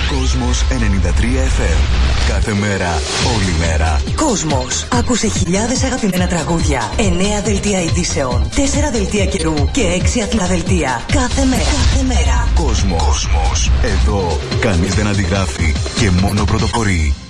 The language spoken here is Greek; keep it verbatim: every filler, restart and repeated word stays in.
Κόσμος ενενήντα τρία εφ εμ. Κάθε μέρα, όλη μέρα. Κόσμος. Άκουσε χιλιάδες αγαπημένα τραγούδια. εννέα δελτία ειδήσεων. τέσσερα δελτία καιρού και έξι αθλαδελτία. Κάθε μέρα. Κάθε μέρα. Κόσμος. Κόσμος. Εδώ κανείς δεν αντιγράφει και μόνο πρωτοπορεί.